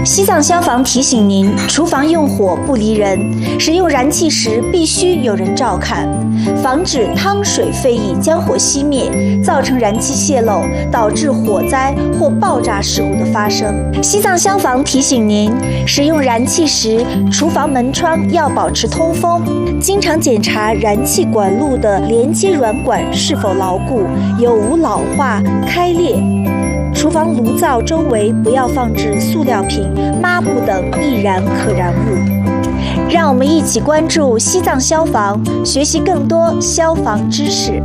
西藏消防提醒您：厨房用火不离人，使用燃气时必须有人照看，防止汤水沸溢将火熄灭，造成燃气泄漏，导致火灾或爆炸事故的发生。西藏消防提醒您：使用燃气时，厨房门窗要保持通风，经常检查燃气管路的连接软管是否牢固，有无老化、开裂。厨房炉灶周围不要放置塑料瓶、抹布等易燃可燃物。让我们一起关注西藏消防，学习更多消防知识。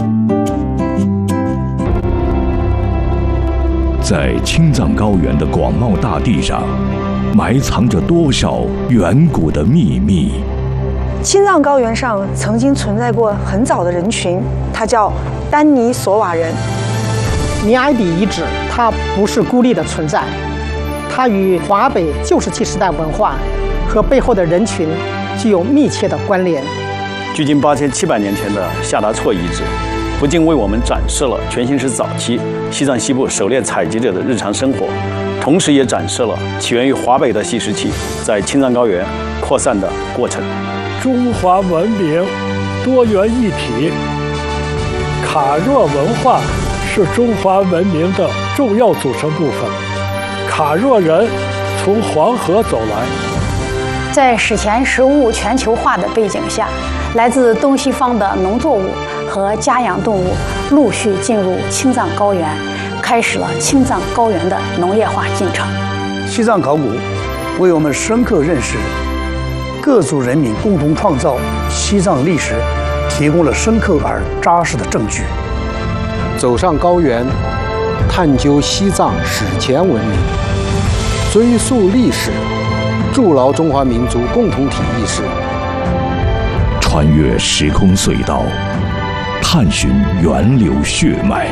在青藏高原的广袤大地上，埋藏着多少远古的秘密？ 青藏高原上曾经存在过很早的人群，它叫丹尼索瓦人。 尼埃底遗址，它不是孤立的存在，它与华北旧石器时代文化和背后的人群具有密切的关联。 距今8700年前的夏达措遗址，不仅为我们展示了全新石早期西藏西部狩猎采集者的日常生活，同时也展示了起源于华北的细石器在青藏高原扩散的过程。 中华文明多元一体，卡若文化是中华文明的重要组成部分。卡若人从黄河走来， 在史前食物全球化的背景下，来自东西方的农作物和家养动物陆续进入青藏高原，开始了青藏高原的农业化进程。 西藏考古为我们深刻认识各族人民共同创造西藏历史提供了深刻而扎实的证据。 走上高原，探究西藏史前文明，追溯历史，筑牢中华民族共同体意识。 穿越时空隧道，探寻源流血脉，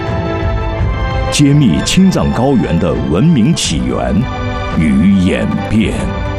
揭秘青藏高原的文明起源与演变。